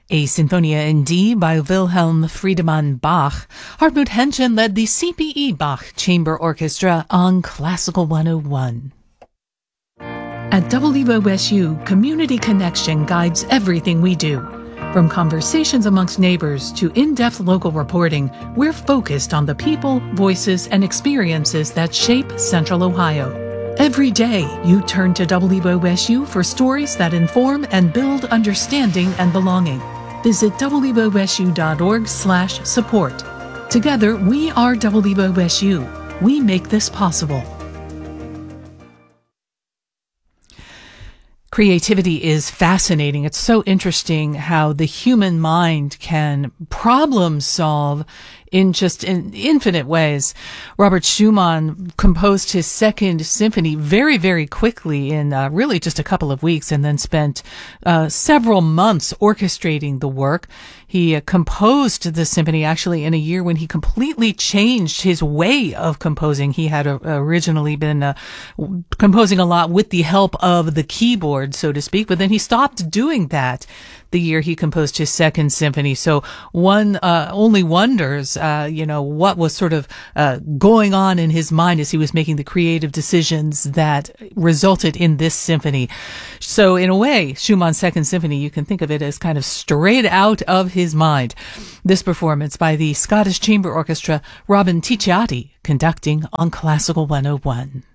A Sinfonia in D by Wilhelm Friedemann Bach. Hartmut Henschen led the C.P.E. Bach Chamber Orchestra on Classical 101. At WOSU, Community Connection guides everything we do. From conversations amongst neighbors to in-depth local reporting, we're focused on the people, voices, and experiences that shape Central Ohio. Every day, you turn to WOSU for stories that inform and build understanding and belonging. Visit wosu.org/support. Together, we are WOSU. We make this possible. Creativity is fascinating. It's so interesting how the human mind can problem solve in infinite ways. Robert Schumann composed his second symphony very, very quickly in really just a couple of weeks, and then spent several months orchestrating the work. He composed the symphony actually in a year when he completely changed his way of composing. He had originally been composing a lot with the help of the keyboard, so to speak, but then he stopped doing that the year he composed his second symphony. So one only wonders, what was sort of going on in his mind as he was making the creative decisions that resulted in this symphony. So in a way, Schumann's second symphony, you can think of it as kind of straight out of his mind. This performance by the Scottish Chamber Orchestra, Robin Ticciati, conducting on Classical 101.